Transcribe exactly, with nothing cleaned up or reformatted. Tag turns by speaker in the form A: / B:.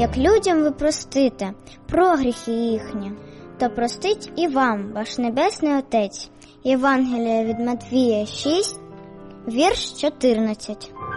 A: Як людям ви простите про гріхи їхні, то простить і вам ваш Небесний Отець. Євангелія від Матвія шість, вірш чотирнадцять.